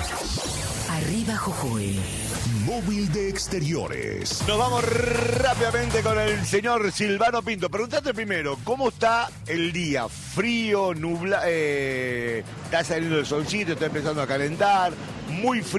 Arriba Jujuy. Móvil de Exteriores. Nos vamos rápidamente con el señor Silvano Pinto. Preguntate primero, ¿cómo está el día? ¿Frío, nublado? ¿Está saliendo el solcito? ¿Está empezando a calentar? ¿Muy frío?